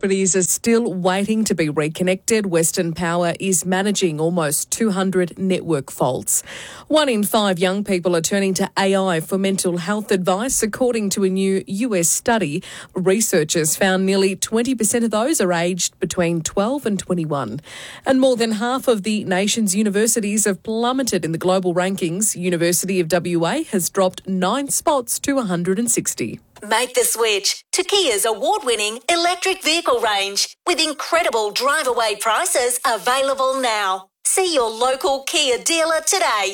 properties are still waiting to be reconnected. Western Power is managing almost 200 network faults. 1 in 5 young people are turning to AI for mental health advice, according to a new US study. Researchers found nearly 20% of those are aged between 12 and 21. And more than half of the nation's universities have plummeted in the global rankings. University of WA has dropped 9 spots to 160. Make the switch to Kia's award-winning electric vehicle range with incredible drive-away prices available now. See your local Kia dealer today.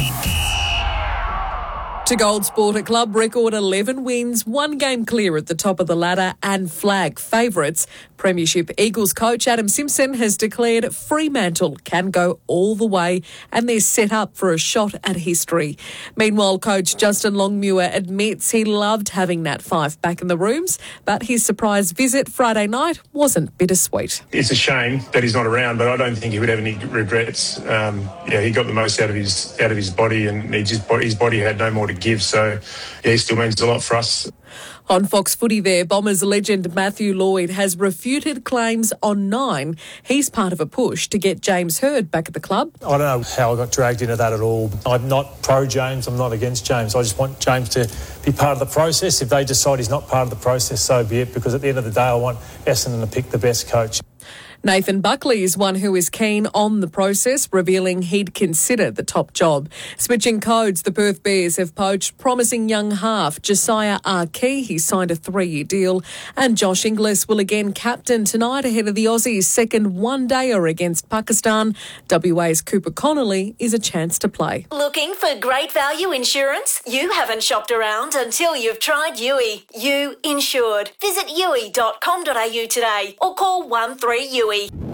To Gold Sport, a club record 11 wins, 1 game clear at the top of the ladder and flag favourites. Premiership Eagles coach Adam Simpson has declared Fremantle can go all the way and they're set up for a shot at history. Meanwhile, coach Justin Longmuir admits he loved having Nat Fyfe back in the rooms, but his surprise visit Friday night wasn't bittersweet. It's a shame that he's not around, but I don't think he would have any regrets. He got the most out of his body, and his body had no more to give. So, he still means a lot for us. On Fox Footy there, Bombers legend Matthew Lloyd has refuted claims on 9. He's part of a push to get James Hird back at the club. I don't know how I got dragged into that at all. I'm not pro-James, I'm not against James. I just want James to be part of the process. If they decide he's not part of the process, so be it, because at the end of the day, I want Essendon to pick the best coach. Nathan Buckley is one who is keen on the process, revealing he'd consider the top job. Switching codes, the Perth Bears have poached promising young half Josiah Arkey. He signed a 3-year deal. And Josh Inglis will again captain tonight ahead of the Aussies' second one-dayer against Pakistan. WA's Cooper Connolly is a chance to play. Looking for great value insurance? You haven't shopped around until you've tried Yui. You insured. Visit yui.com.au today or call 13YUI.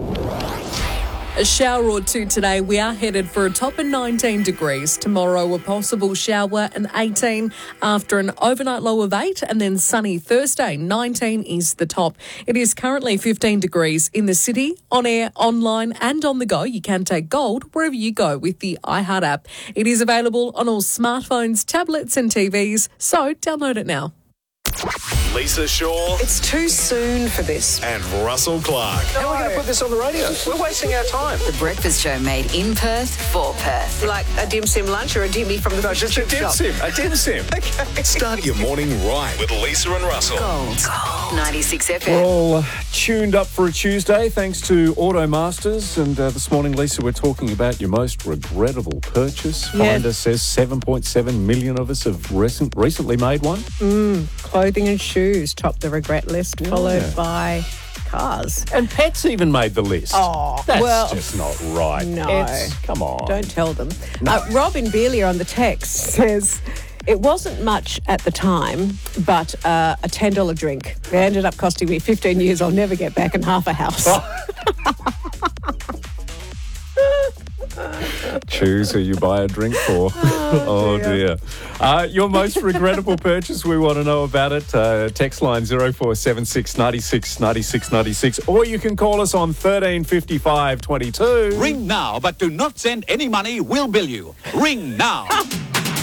A shower or two today. We are headed for a top of 19 degrees. Tomorrow, a possible shower and 18 after an overnight low of 8, and then sunny Thursday. 19 is the top. It is currently 15 degrees in the city, on air, online and on the go. You can take Gold wherever you go with the iHeart app. It is available on all smartphones, tablets and TVs, so download it now. Lisa Shaw. It's too soon for this. And Russell Clark. How are we going to put this on the radio? We're wasting our time. The Breakfast Show made in Perth for Perth. Like a dim sim lunch or a dimmy from the Just a dim sim. A dim sim. Okay. Start your morning right with Lisa and Russell. Gold. 96 FM. We're all tuned up for a Tuesday thanks to Automasters. And this morning, Lisa, we're talking about your most regrettable purchase. Finder says 7.7 million of us have recently made one. Clothing and shoes top the regret list, followed by cars. And pets even made the list. Oh, that's well, just not right. No. Come on. Don't tell them. No. Robin Beelier on the text says, it wasn't much at the time, but a $10 drink. It ended up costing me 15 years I'll never get back and half a house. Choose who you buy a drink for. Oh dear. Your most regrettable purchase, we want to know about it. Text line 0476 96 96 96, or you can call us on 1355 22. Ring now, but do not send any money. We'll bill you. Ring now.